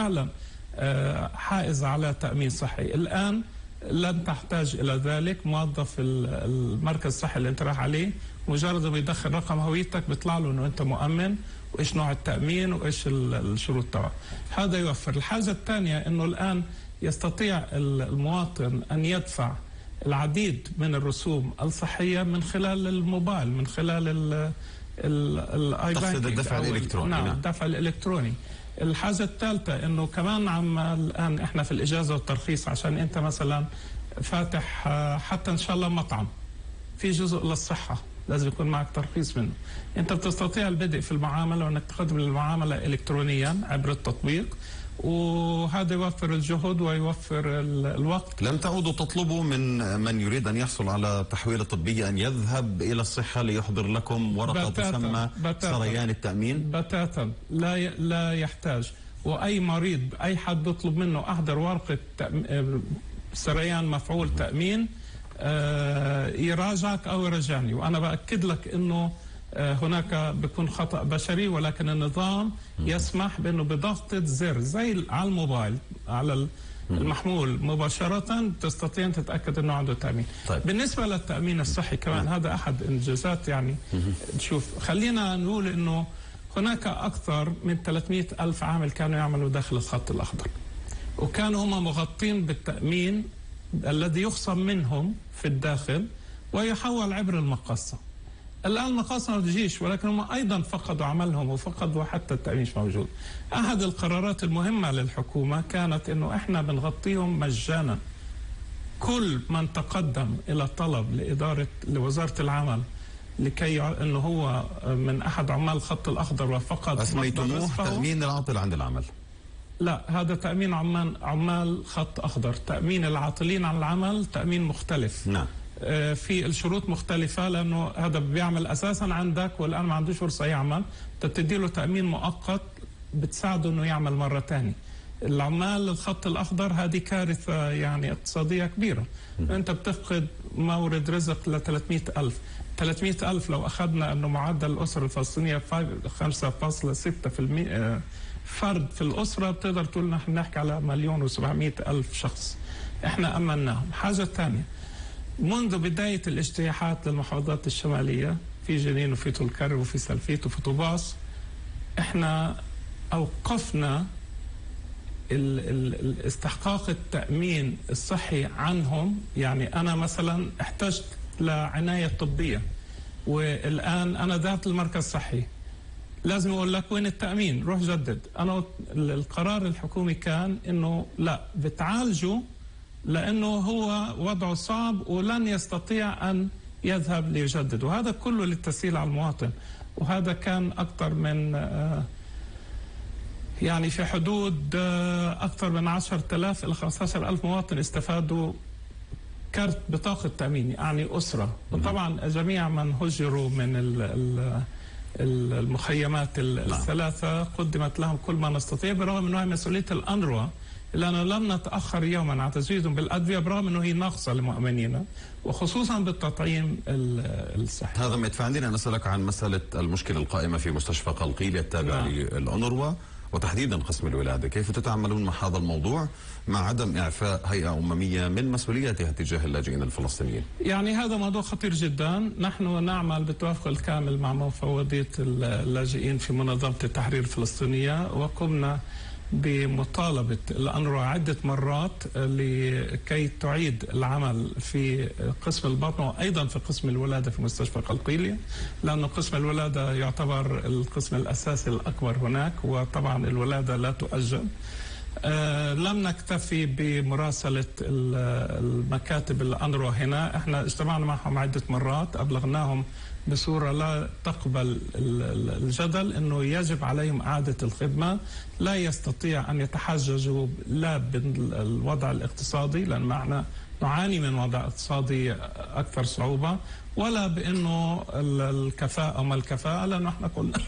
فعلا حائز على تأمين صحي. الآن لن تحتاج إلى ذلك. موظف المركز الصحي اللي أنت رايح عليه مجرد ما يدخل رقم هويتك بيطلع له أنه أنت مؤمن وإيش نوع التأمين وإيش الشروط تبعه. هذا يوفر. الحاجة الثانية أنه الآن يستطيع المواطن أن يدفع العديد من الرسوم الصحية من خلال الموبايل، من خلال تقصد الدفع الإلكتروني. نعم، الدفع الإلكتروني. الحاجة الثالثة أنه كمان الآن إحنا في الإجازة والترخيص، عشان أنت مثلا فاتح حتى إن شاء الله مطعم في جزء للصحة لازم يكون معك ترخيص منه. أنت بتستطيع البدء في المعاملة وأنك تقدم المعاملة إلكترونيا عبر التطبيق، وهذا يوفر الجهد ويوفر الوقت. لم تعودوا تطلبوا من يريد أن يحصل على تحويلة طبية أن يذهب إلى الصحة ليحضر لكم ورقة تسمى سريان التأمين؟ بتاتا لا يحتاج. وأي مريض أي حد يطلب منه أحضر ورقة سريان مفعول تأمين يراجعك أو يرجعني. وأنا بأكد لك أنه هناك بيكون خطأ بشري، ولكن النظام يسمح بأنه بضغطة زر زي على الموبايل على المحمول مباشرة تستطيع أن تتأكد أنه عنده تأمين. طيب. بالنسبة للتأمين الصحي كمان هذا أحد إنجازات. يعني شوف، خلينا نقول أنه هناك أكثر من 300 ألف عامل كانوا يعملوا داخل الخط الأخضر، وكانوا هم مغطين بالتأمين الذي يخصم منهم في الداخل ويحول عبر المقصة. الآن المقاصة ما بتجيش، ولكن هم أيضا فقدوا عملهم وفقدوا حتى التأمين مش موجود. أحد القرارات المهمة للحكومة كانت إنه إحنا بنغطيهم مجانا. كل من تقدم إلى طلب لوزارة العمل لكي إنه هو من أحد عمال الخط الأخضر وفقد أسميتموه تأمين العاطل عن العمل؟ لا، هذا تأمين عمال خط أخضر. تأمين العاطلين عن العمل تأمين مختلف. نعم. في الشروط مختلفة، لأنه هذا بيعمل أساسا عندك والآن ما عندوش فرصة يعمل، تدي له تأمين مؤقت بتساعده أنه يعمل مرة تانية. العمال الخط الأخضر هذه كارثة يعني اقتصادية كبيرة. أنت بتفقد مورد رزق ل 300 ألف. 300 ألف لو أخذنا أنه معدل الأسرة الفلسطينية 5.6% فرد في الأسرة، بتقدر تقول نحن نحكي على 1,700,000 شخص احنا أمناهم. حاجة ثانية، منذ بداية الاجتياحات للمحافظات الشمالية في جنين وفي طول كرم وفي سلفيت وفي طوباس، احنا أوقفنا استحقاق التأمين الصحي عنهم. يعني أنا مثلا احتجت لعناية طبية والآن أنا ذات المركز الصحي، لازم أقول لك وين التأمين، روح جدد. أنا القرار الحكومي كان إنه لا، بتعالجوا لأنه هو وضعه صعب ولن يستطيع أن يذهب ليجدد، وهذا كله للتسهيل على المواطن. وهذا كان أكثر من يعني في حدود أكثر من 10,000 إلى 15,000 مواطن استفادوا كارت بطاقة تأمين، يعني أسرة. وطبعا جميع من هجروا من المخيمات الثلاثة قدمت لهم كل ما نستطيع، برغم أنه هي مسؤولية الأنروا، لأننا لم نتأخر يوما عن تزويدهم بالأدوية برغم أنه هي ناقصة لمؤمنينا، وخصوصا بالتطعيم الصحي. هذا ما يدفعني أن أسألك عن مسألة المشكلة القائمة في مستشفى قلقيلية التابع للأنروا وتحديدا قسم الولادة. كيف تتعاملون مع هذا الموضوع مع عدم إعفاء هيئة أممية من مسؤولياتها تجاه اللاجئين الفلسطينيين؟ يعني هذا موضوع خطير جدا. نحن نعمل بالتوافق الكامل مع مفوضية اللاجئين في منظمة التحرير الفلسطينية، وقمنا بمطالبة الأنروا عدة مرات لكي تعيد العمل في قسم البطن وأيضا في قسم الولادة في مستشفى قلقيلية، لأن قسم الولادة يعتبر القسم الأساسي الأكبر هناك، وطبعا الولادة لا تؤجل. لم نكتفي بمراسلة المكاتب الأنروا هنا، احنا اجتمعنا معهم عدة مرات، أبلغناهم بصورة لا تقبل الجدل أنه يجب عليهم إعادة الخدمة. لا يستطيع أن يتحججوا لا بالوضع الاقتصادي، لأن معنا نعاني من وضع اقتصادي أكثر صعوبة، ولا بأنه الكفاءة وما الكفاءة، لأنه احنا قلنا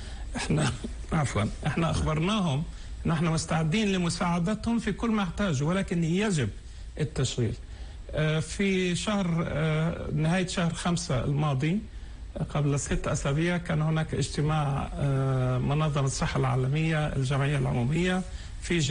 احنا أخبرناهم نحن مستعدين لمساعدتهم في كل ما يحتاجوا، ولكن يجب التشغيل. في نهاية شهر 5 الماضي قبل 6 أسابيع كان هناك اجتماع منظمة الصحة العالمية الجمعية العمومية في